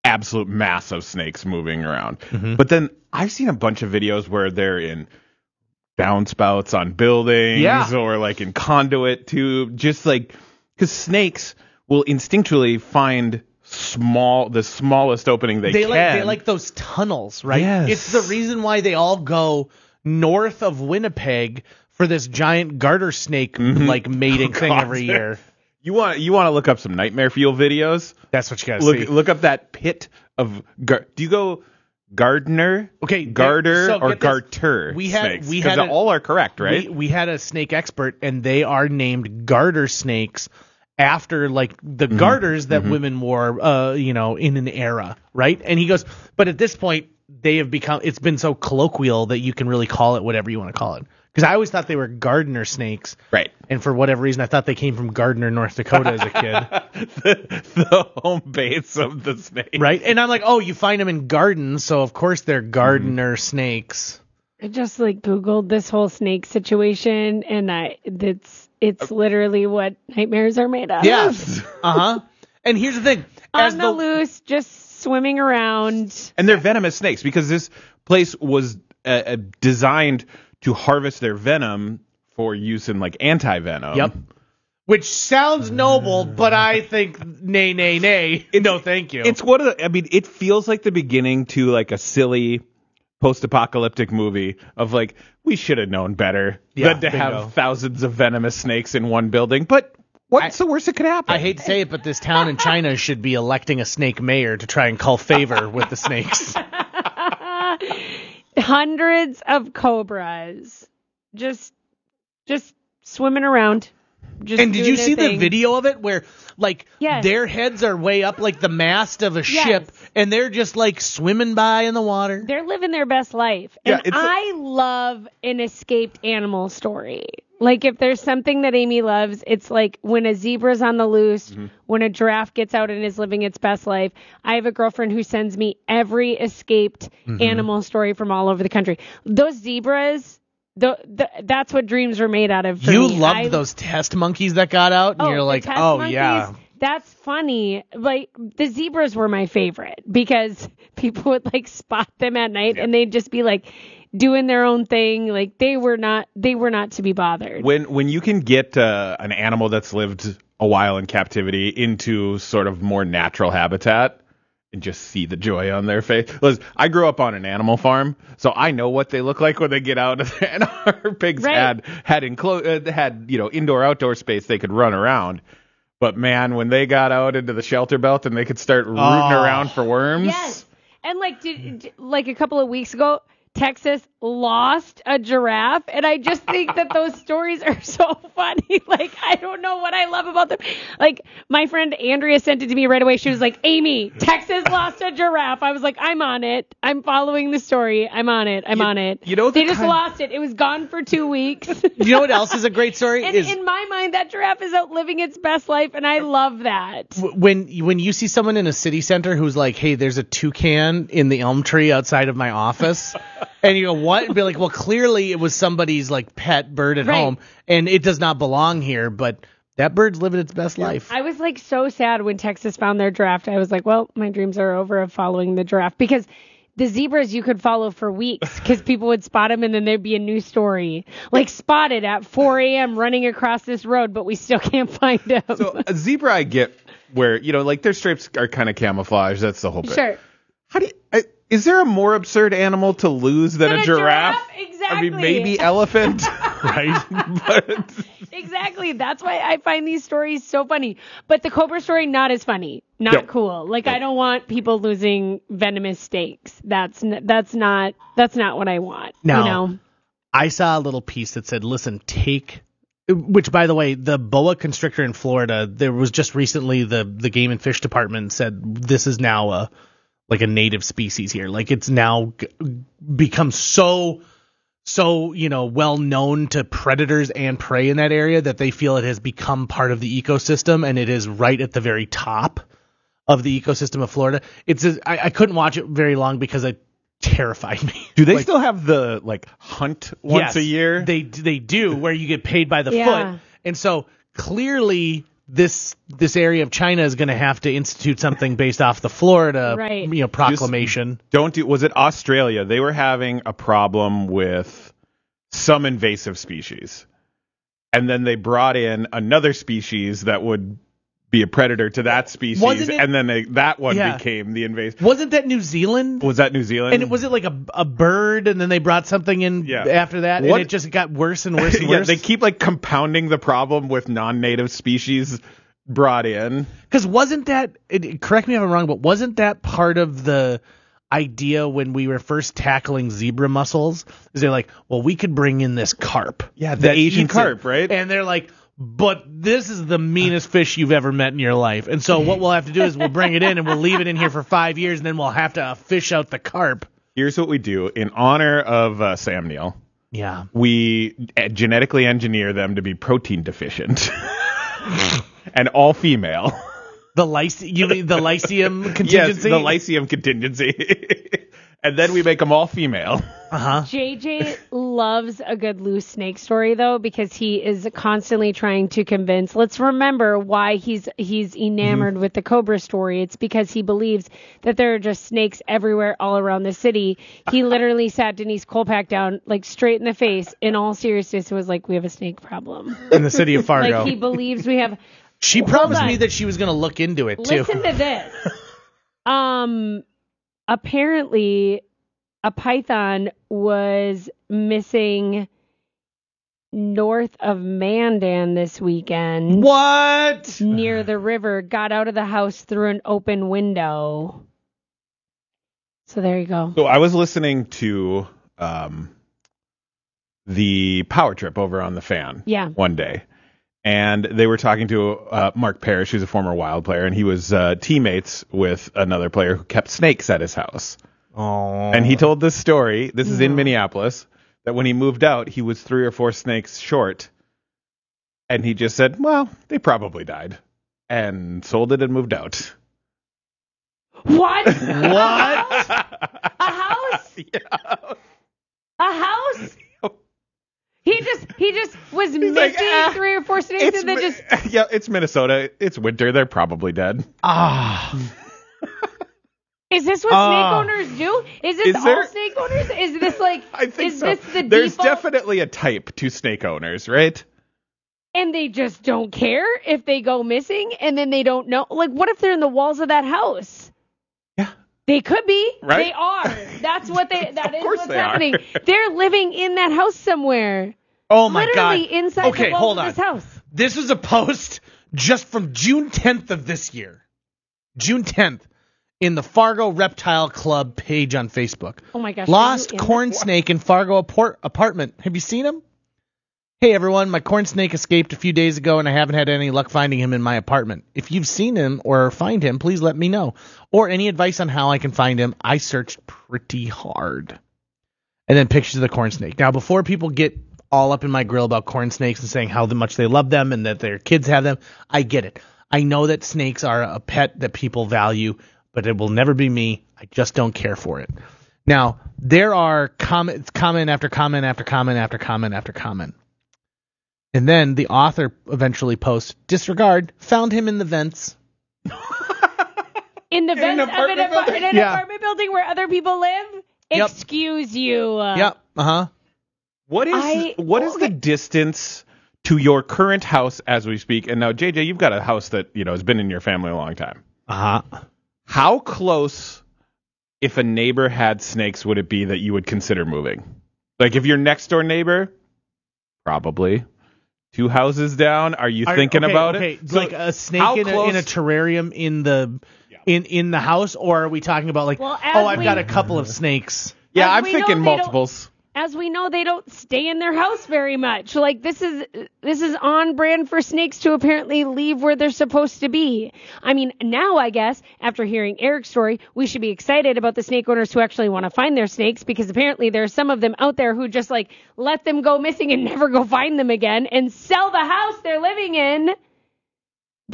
absolute mass of snakes moving around. Mm-hmm. But then I've seen a bunch of videos where they're in downspouts on buildings or like in conduit tube, just like, because snakes will instinctually find the smallest opening they can. They like those tunnels, right? Yes. It's the reason why they all go north of Winnipeg for this giant garter snake like mating thing every year. You want to look up some Nightmare Fuel videos? That's what you gotta see. Look up that pit of. Do you go Gardner? Okay, Garter or Garter? Snakes? Because all are correct, right? We had a snake expert, and they are named garter snakes after like the garters that women wore, in an era, right? And he goes, but at this point, they have become. It's been so colloquial that you can really call it whatever you want to call it. Because I always thought they were Gardner snakes. Right. And for whatever reason, I thought they came from Gardner, North Dakota as a kid. the home base of the snake. Right. And I'm like, oh, you find them in gardens, so of course they're Gardner snakes. I just Googled this whole snake situation, and it's literally what nightmares are made of. Yes. And here's the thing. On the loose, just swimming around. And they're venomous snakes because this place was designed to harvest their venom for use in anti-venom. Yep. Which sounds noble, but I think nay. No, thank you. It's it feels like the beginning to a silly post-apocalyptic movie of we should have known better than to have thousands of venomous snakes in one building. But what's the worst that could happen? I hate to say it, but this town in China should be electing a snake mayor to try and call favor with the snakes. Hundreds of cobras just swimming around. And did you see the video of it where their heads are way up like the mast of a ship, and they're just swimming by in the water? They're living their best life. And I love an escaped animal story. If there's something that Amy loves, it's when a zebra's on the loose, when a giraffe gets out and is living its best life. I have a girlfriend who sends me every escaped animal story from all over the country. Those zebras, that's what dreams were made out of for me. You loved those test monkeys that got out, and you're like, oh, monkeys, yeah. That's funny. The zebras were my favorite because people would spot them at night and they'd just be doing their own thing. They were not to be bothered. When you can get an animal that's lived a while in captivity into sort of more natural habitat and just see the joy on their face. Listen, I grew up on an animal farm, so I know what they look like when they get out. And our pigs had indoor outdoor space they could run around. But man, when they got out into the shelter belt and they could start rooting around for worms. Yes. And a couple of weeks ago, Texas lost a giraffe, and I just think that those stories are so funny. I don't know what I love about them. My friend Andrea sent it to me right away. She was like, Amy, Texas lost a giraffe. I was like, I'm on it. I'm following the story. I'm on it. They just lost it. It was gone for 2 weeks. You know what else is a great story? In my mind, that giraffe is out living its best life, and I love that. When you see someone in a city center who's like, hey, there's a toucan in the elm tree outside of my office, and you go, what? And be like, well, clearly it was somebody's pet bird at home, and it does not belong here, but that bird's living its best life. I was so sad when Texas found their giraffe. I was like, well, my dreams are over of following the giraffe, because the zebras you could follow for weeks because people would spot them and then there'd be a new story. Spotted at 4 a.m. running across this road, but we still can't find them. So a zebra I get where, their stripes are kind of camouflage. That's the whole bit. Sure. How do you... Is there a more absurd animal to lose than a giraffe? Exactly. Maybe elephant, right? But... Exactly. That's why I find these stories so funny. But the cobra story, not as funny. Not cool. I don't want people losing venomous snakes. That's not what I want. No. I saw a little piece that said, listen, which, by the way, the boa constrictor in Florida, there was just recently the Game and Fish Department said this is now a native species here. It's now become so well known to predators and prey in that area that they feel it has become part of the ecosystem, and it is right at the very top of the ecosystem of Florida. I couldn't watch it very long because it terrified me. Do they still have the hunt once a year? They do, where you get paid by the foot. And so clearly this area of China is going to have to institute something based off the Florida Right. proclamation. Was it Australia? They were having a problem with some invasive species. And then they brought in another species that would be a predator to that species. Wasn't it- and then that one Yeah. became the invasive. Wasn't that New Zealand? Was that New Zealand? And was it like a bird, and then they brought something in after that, What- and it just got worse and worse and Yeah, worse? they keep like compounding the problem with non-native species brought in. Because wasn't that, correct me if I'm wrong, but wasn't that part of the idea when we were first tackling zebra mussels? Is they're like, well, we could bring in this carp. Yeah, the that Asian eats carp, it. right? And they're like, but this is the meanest fish you've ever met in your life. And so what we'll have to do is we'll bring it in and we'll leave it in here for 5 years, and then we'll have to fish out the carp. Here's what we do in honor of Sam Neill. Yeah. We genetically engineer them to be protein deficient and all female. You mean the Lyceum Yes, contingency? the Lyceum contingency. And then we make them all female. Uh-huh. JJ loves a good loose snake story, though, because he is constantly trying to convince. Let's remember why he's enamored with the cobra story. It's because he believes that there are just snakes everywhere all around the city. He literally sat Denise Kolpak down, like, straight in the face, in all seriousness, and was like, we have a snake problem. In the city of Fargo. Like, he believes we have... She Hold promised on. me that she was going to look into it, too. Listen to this. Apparently, a python was missing north of Mandan this weekend. What? Near the river, got out of the house through an open window. So there you go. So I was listening to the Power Trip over on the Fan one day. And they were talking to Mark Parrish, who's a former Wild player, and he was teammates with another player who kept snakes at his house. Oh. And he told this story, this is in Minneapolis, that when he moved out, he was 3 or 4 snakes short. And he just said, well, they probably died. And sold it and moved out. What? What? A house? Yeah. A house? He just was missing like, 3 or 4 snakes and then just... Yeah, it's Minnesota. It's winter. They're probably dead. Is this what snake owners do? Is this all snake owners? Is this like... I think is so. this the There's default? definitely a type to snake owners, right? And they just don't care if they go missing and then they don't know. Like, what if they're in the walls of that house? Yeah. They could be. Right? They are. That is course what's they are. happening. They're living in that house somewhere. Oh, my God. Literally inside the walls of this house. This was a post just from June 10th of this year. June 10th. In the Fargo Reptile Club page on Facebook. Oh, my gosh. Lost corn snake in Fargo apartment. Have you seen him? Hey, everyone. My corn snake escaped a few days ago, and I haven't had any luck finding him in my apartment. If you've seen him or find him, please let me know. Or any advice on how I can find him. I searched pretty hard. And then pictures of the corn snake. Now, before people get all up in my grill about corn snakes and saying how much they love them and that their kids have them, I get it. I know that snakes are a pet that people value, but it will never be me. I just don't care for it. Now, there are comment after comment after comment after comment after comment. And then the author eventually posts, disregard, found him in the vents. In the vents of an apartment building where other people live? Yep. Excuse you. Yep. Uh-huh. What is the distance to your current house as we speak? And now, JJ, you've got a house that, has been in your family a long time. Uh-huh. How close, if a neighbor had snakes, would it be that you would consider moving? Like, if your next door neighbor, probably 2 houses down. Are you thinking about it? So like a snake in a terrarium in the house, or are we talking about like, I've got a couple of snakes? Yeah, I'm thinking multiples. As we know, they don't stay in their house very much. Like, this is on brand for snakes to apparently leave where they're supposed to be. I mean, now I guess, after hearing Eric's story, we should be excited about the snake owners who actually want to find their snakes, because apparently there are some of them out there who just, like, let them go missing and never go find them again and sell the house they're living in. But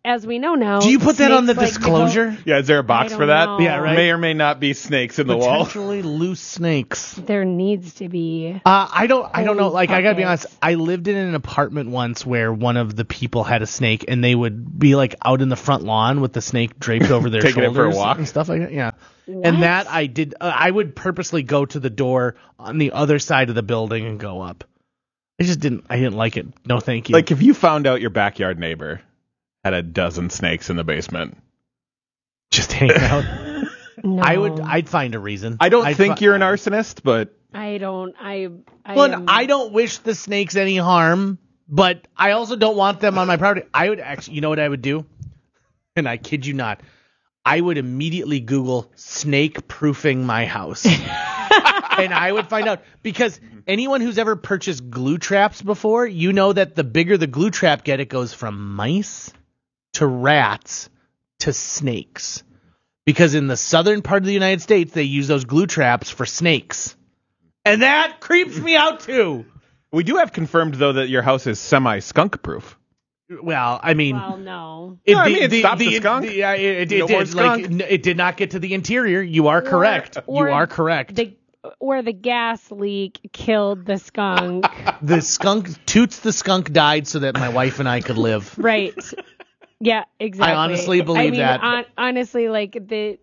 as we know now. Do you put that on the snakes like to go- disclosure? Yeah, is there a box I for don't that? know. Yeah, right. May or may not be snakes in the wall. Potentially loose snakes. There needs to be. I don't know. Like, I gotta be Pockets. honest. I lived in an apartment once where one of the people had a snake, and they would be like out in the front lawn with the snake draped over their Taking it shoulders for a walk? and stuff like that. Yeah. What? And that I did. I would purposely go to the door on the other side of the building and go up. I didn't like it. No, thank you. Like if you found out your backyard neighbor had a dozen snakes in the basement. just hang out. No. I'd find a reason. I don't I'd think fi- you're an arsonist, but I don't. Well, am- I don't wish the snakes any harm, but I also don't want them on my property. I would actually, you know what I would do? And I kid you not, I would immediately Google snake proofing my house. And I would find out, because anyone who's ever purchased glue traps before, you know that the bigger the glue trap get, it goes from mice to rats to snakes. Because in the southern part of the United States, they use those glue traps for snakes. And that creeps me out too. we do have confirmed though that your house is semi-skunk proof. Well, I mean, Well, no. No, I mean, it stopped the skunk. Yeah, it No more did. Like, skunk. it did not get to the interior. You are correct. Or You are correct. Or the gas leak killed the skunk. The skunk, Toots the skunk died so that my wife and I could live. Right. Yeah, exactly. I honestly believe that. Honestly, like the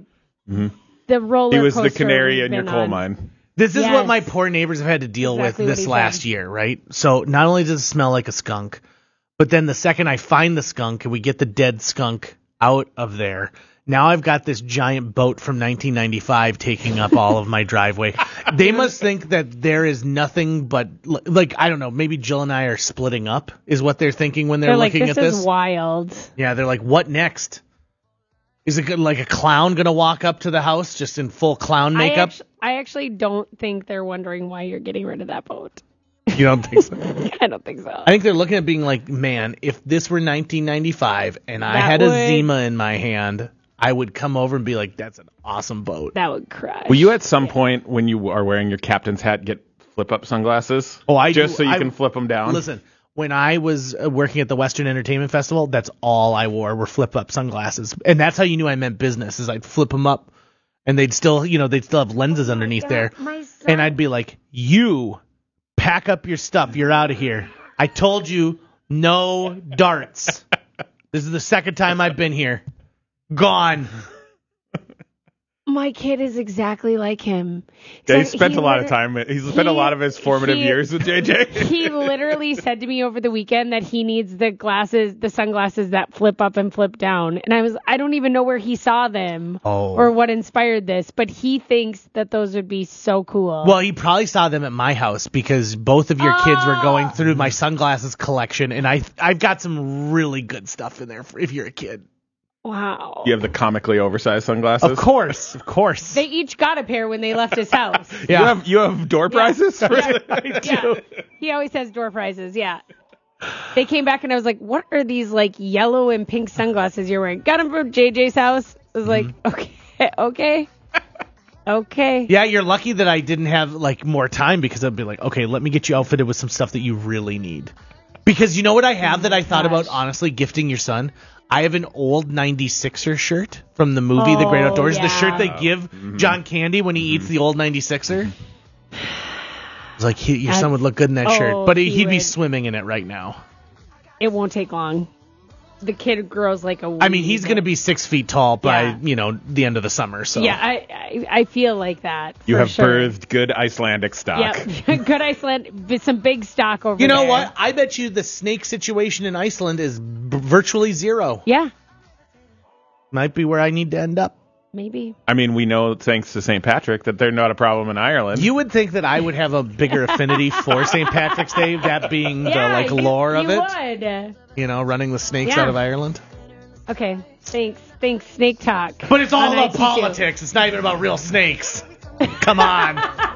roller He was coaster the canary we've in your been coal on. mine. This is Yes. what my poor neighbors have had to deal Exactly with what this he last said. year, right? So not only does it smell like a skunk, but then the second I find the skunk and we get the dead skunk out of there, now I've got this giant boat from 1995 taking up all of my driveway. They must think that there is nothing but, like, I don't know, maybe Jill and I are splitting up is what they're thinking when they're They're like, looking this at is this. wild. Yeah, they're like, what next? Is it like a clown going to walk up to the house just in full clown makeup? I actually don't think they're wondering why you're getting rid of that boat. You don't think so? I don't think so. I think they're looking at being like, man, if this were 1995 and I That had a would- Zima in my hand, I would come over and be like, that's an awesome boat. That would crush. Will you at some point when you are wearing your captain's hat get flip-up sunglasses? Oh, I just do. so you I- can flip them down. Listen, when I was working at the Western Entertainment Festival, that's all I wore were flip-up sunglasses. And that's how you knew I meant business, is I'd flip them up and they'd still have lenses underneath there. My son, And I'd be like, you pack up your stuff. You're out of here. I told you no darts. This is the second time I've been here. Gone. my kid is exactly like him. Yeah, he So spent a lot of liter- time. He's spent a lot of his formative he- years with JJ. He literally said to me over the weekend that he needs the sunglasses that flip up and flip down. And I don't even know where he saw them or what inspired this, but he thinks that those would be so cool. Well, he probably saw them at my house because both of your kids were going through my sunglasses collection, and I've got some really good stuff in there for if you're a kid. Wow. You have the comically oversized sunglasses. Of course. They each got a pair when they left his house. Yeah. You have door prizes. Yeah. He always has door prizes. Yeah. They came back and I was like, what are these like yellow and pink sunglasses you're wearing? Got them from JJ's house. I was like, okay. Yeah, you're lucky that I didn't have like more time because I'd be like, okay, let me get you outfitted with some stuff that you really need. Because you know what I have that I thought about honestly gifting your son? I have an old 96er shirt from the movie The Great Oh, Outdoors. The yeah. shirt they give John Candy when he eats the old 96er. It's like, your son would look good in that shirt. Oh, But he he'd be would. swimming in it right now. It won't take long. The kid grows like a weed. I mean, he's going to be 6 feet tall by, Yeah. the end of the summer. So Yeah, I feel like that. You for have sure. birthed good Icelandic stock. Yeah, good Iceland, with some big stock over You know there. what? I bet you the snake situation in Iceland is virtually zero. Yeah, Might be where I need to end up. maybe. I mean, we know thanks to St. Patrick that they're not a problem in Ireland. You would think that I would have a bigger affinity for St. Patrick's Day, that being Yeah, the lore of you it. would. Running the snakes Yeah. out of Ireland. Okay, thanks, snake talk. But it's all On about ITQ. politics. It's not even about real snakes. Come on.